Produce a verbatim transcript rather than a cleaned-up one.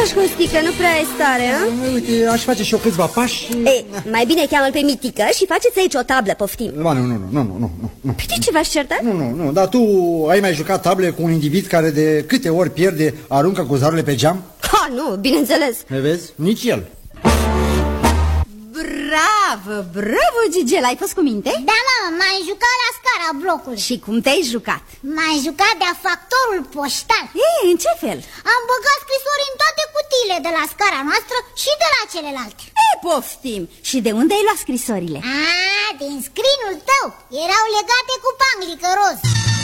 faci, Costică? Nu prea ai stare, a? Uite, aș face și eu câțiva pași. Ei, mai bine cheamă-l pe Mitică și faceți aici o tablă, poftim. Ba, nu, nu, nu, nu, nu, nu, nu. Păi de ce v-aș certa? Nu, nu, nu, dar tu ai mai jucat table cu un individ care de câte ori pierde, aruncă cuzarurile pe geam? Ha, nu, bineînțeles. Vezi? Nici el. Bravo, bravo, Gigel, ai fost cu minte? Da, mamă, m-am jucat la scara blocului. Și cum te-ai jucat? M-am jucat de-a factorul poștal. Ei, în ce fel? Am băgat scrisori în toate cutiile de la scara noastră și de la celelalte. Ei, poftim, și de unde ai luat scrisorile? A, din scrinul tău, erau legate cu panglică roz.